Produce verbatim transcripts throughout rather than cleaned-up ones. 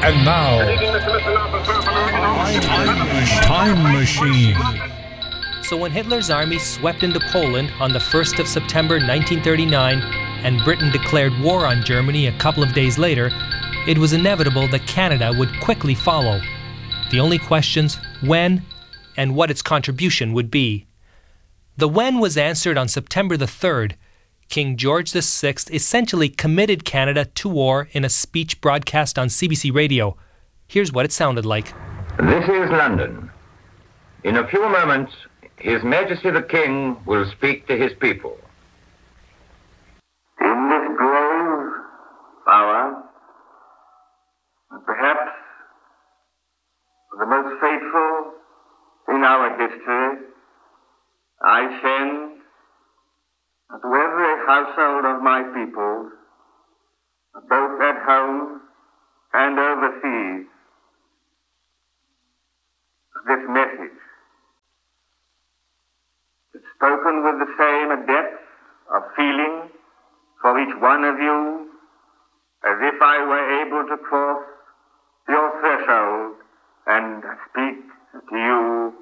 And now, Time Machine. So when Hitler's army swept into Poland on the first of September nineteen thirty-nine and Britain declared war on Germany a couple of days later, it was inevitable that Canada would quickly follow. The only questions, when and what its contribution would be. The when was answered on September the third. King George the sixth essentially committed Canada to war in a speech broadcast on C B C Radio. Here's what it sounded like. This is London. In a few moments, His Majesty the King will speak to his people. In this grave hour, perhaps the most faithful in our history, I send to every household of my people, both at home and overseas, this message. It's spoken with the same depth of feeling for each one of you as if I were able to cross your threshold and speak to you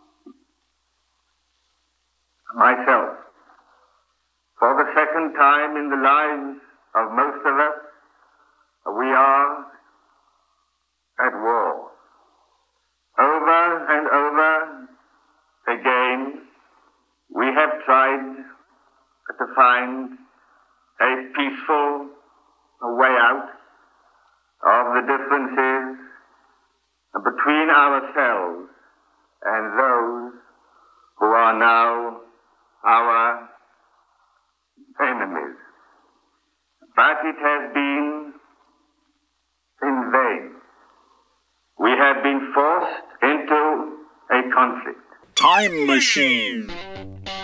myself. For the second time in the lives of most of us, we are at war. Over and over again, we have tried to find a peaceful way out of the differences between ourselves and those who are now our enemies. But it has been in vain. We have been forced into a conflict. Time Machine.